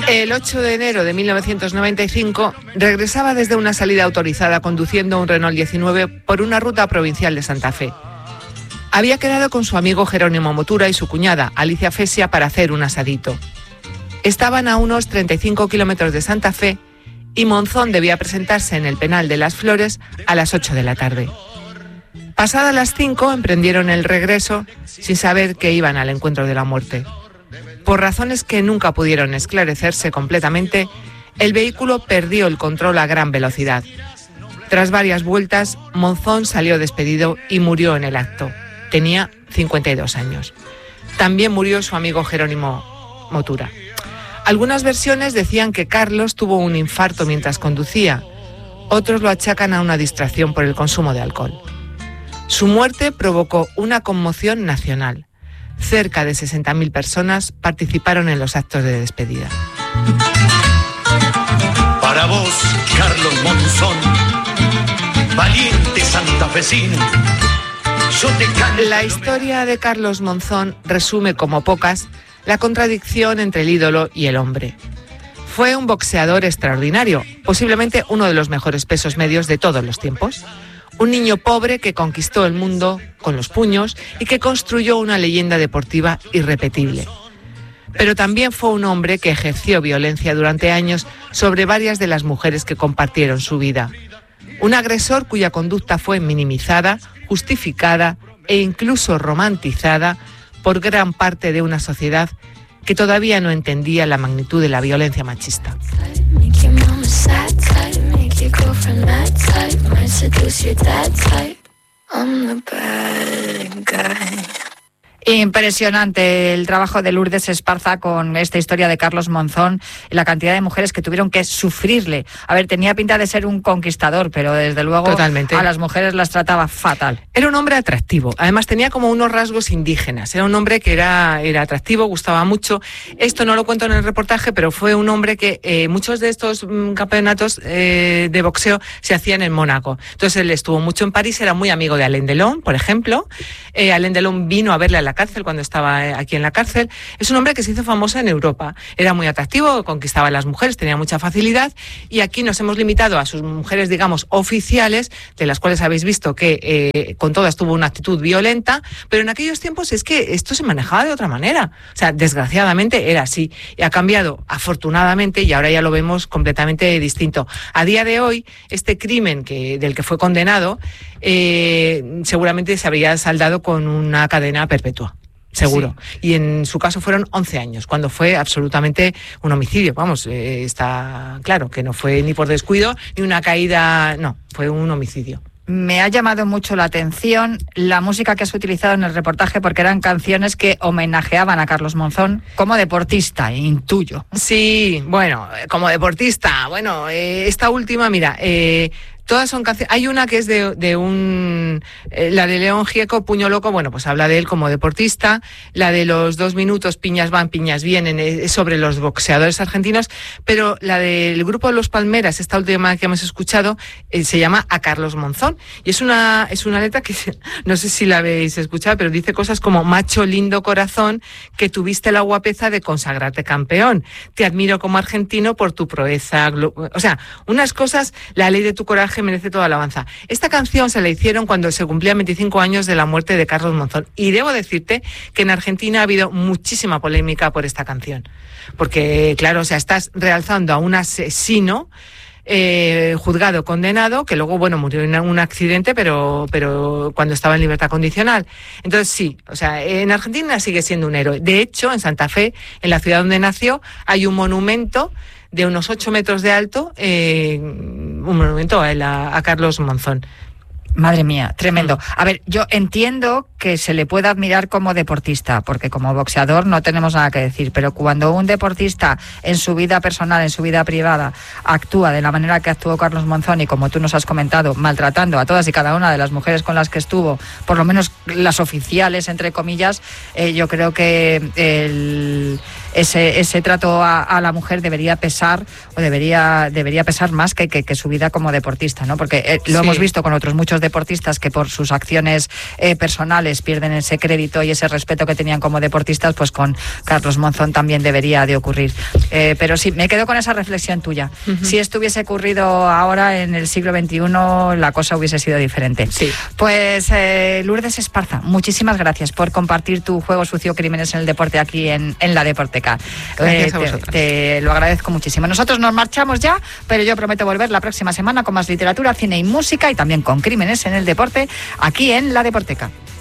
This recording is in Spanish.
El 8 de enero de 1995 regresaba desde una salida autorizada conduciendo un Renault 19 por una ruta provincial de Santa Fe. Había quedado con su amigo Jerónimo Motura y su cuñada, Alicia Fesia, para hacer un asadito. Estaban a unos 35 kilómetros de Santa Fe y Monzón debía presentarse en el penal de Las Flores a las 8 de la tarde. Pasadas las 5 emprendieron el regreso sin saber que iban al encuentro de la muerte. Por razones que nunca pudieron esclarecerse completamente, el vehículo perdió el control a gran velocidad. Tras varias vueltas, Monzón salió despedido y murió en el acto. Tenía 52 años. También murió su amigo Jerónimo Motura. Algunas versiones decían que Carlos tuvo un infarto mientras conducía. Otros lo achacan a una distracción por el consumo de alcohol. Su muerte provocó una conmoción nacional. Cerca de 60.000 personas participaron en los actos de despedida. Para vos, Carlos Monzón, valiente santafesino, yo te canto. La historia de Carlos Monzón resume como pocas la contradicción entre el ídolo y el hombre. Fue un boxeador extraordinario, posiblemente uno de los mejores pesos medios de todos los tiempos. Un niño pobre que conquistó el mundo con los puños y que construyó una leyenda deportiva irrepetible. Pero también fue un hombre que ejerció violencia durante años sobre varias de las mujeres que compartieron su vida. Un agresor cuya conducta fue minimizada, justificada e incluso romantizada por gran parte de una sociedad que todavía no entendía la magnitud de la violencia machista. Impresionante el trabajo de Lourdes Esparza con esta historia de Carlos Monzón y la cantidad de mujeres que tuvieron que sufrirle. A ver, tenía pinta de ser un conquistador, pero desde luego totalmente. A las mujeres las trataba fatal. Era un hombre atractivo, además tenía como unos rasgos indígenas. Era un hombre que era atractivo, gustaba mucho. Esto no lo cuento en el reportaje, pero fue un hombre que muchos de estos campeonatos de boxeo se hacían en Mónaco. Entonces él estuvo mucho en París, era muy amigo de Alain Delon, por ejemplo. Alain Delon vino a verle a la cárcel cuando estaba aquí en la cárcel. Es un hombre que se hizo famoso en Europa. Era muy atractivo, conquistaba a las mujeres, tenía mucha facilidad, y aquí nos hemos limitado a sus mujeres, digamos, oficiales, de las cuales habéis visto que con todas tuvo una actitud violenta, pero en aquellos tiempos es que esto se manejaba de otra manera. O sea, desgraciadamente era así. Y ha cambiado, afortunadamente, y ahora ya lo vemos completamente distinto. A día de hoy, este crimen del que fue condenado, seguramente se habría saldado con una cadena perpetua. Seguro. Sí. Y en su caso fueron 11 años, cuando fue absolutamente un homicidio. Vamos, está claro que no fue ni por descuido ni una caída, no, fue un homicidio. Me ha llamado mucho la atención la música que has utilizado en el reportaje, porque eran canciones que homenajeaban a Carlos Monzón como deportista, intuyo. Sí, bueno, como deportista, bueno, esta última, mira, todas son canciones. Hay una que es de un... la de León Gieco, Puño Loco, bueno, pues habla de él como deportista. La de los 2 minutos, Piñas van, piñas vienen, es sobre los boxeadores argentinos. Pero la del grupo Los Palmeras, esta última que hemos escuchado, se llama A Carlos Monzón. Y es una letra que no sé si la habéis escuchado, pero dice cosas como: macho lindo corazón, que tuviste la guapeza de consagrarte campeón. Te admiro como argentino por tu proeza. O sea, unas cosas, la ley de tu coraje merece toda alabanza. Esta canción se la hicieron cuando se cumplían 25 años de la muerte de Carlos Monzón. Y debo decirte que en Argentina ha habido muchísima polémica por esta canción. Porque, claro, o sea, estás realzando a un asesino juzgado, condenado, que luego, bueno, murió en un accidente, pero cuando estaba en libertad condicional. Entonces, sí, o sea, en Argentina sigue siendo un héroe. De hecho, en Santa Fe, en la ciudad donde nació, hay un monumento de unos 8 metros de alto, un monumento a Carlos Monzón. Madre mía, tremendo. A ver, yo entiendo que se le puede admirar como deportista, porque como boxeador no tenemos nada que decir, pero cuando un deportista en su vida personal, en su vida privada, actúa de la manera que actuó Carlos Monzón, y como tú nos has comentado, maltratando a todas y cada una de las mujeres con las que estuvo, por lo menos las oficiales, entre comillas, yo creo que ese trato a la mujer debería pesar, o debería pesar más que su vida como deportista, ¿no? Porque lo hemos visto con otros muchos deportistas que por sus acciones personales pierden ese crédito y ese respeto que tenían como deportistas. Pues con Carlos Monzón también debería de ocurrir. Pero sí, me quedo con esa reflexión tuya. Si esto hubiese ocurrido ahora en el siglo XXI, la cosa hubiese sido diferente. Sí. Pues Lourdes Esparza, muchísimas gracias por compartir tu Juego Sucio, Crímenes en el Deporte aquí en La Deporteca. Gracias a vosotros. Te lo agradezco muchísimo. Nosotros nos marchamos ya, pero yo prometo volver la próxima semana con más literatura, cine y música y también con Crímenes en el Deporte aquí en La Deporteca.